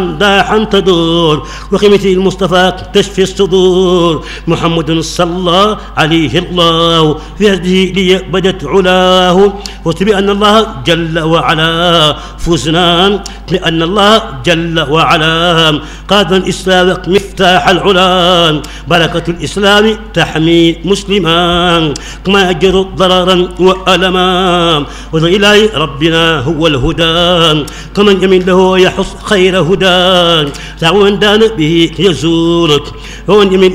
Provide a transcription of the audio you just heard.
داحا تدور وخيمة المصطفى تشفي الصدور محمد صلى عليه الله في هذه لي بدت علاه وفزت بأن الله جل وعلا فزنا بأن الله جل وعلا قاد الإسلام مفتاح العلا بركة الإسلام تحمي مسلما كما يجر ضررا وألما وإلى ربنا هو الهدى كمن يمن له يحص خير هدى تعاون دان به يزول ومن يمن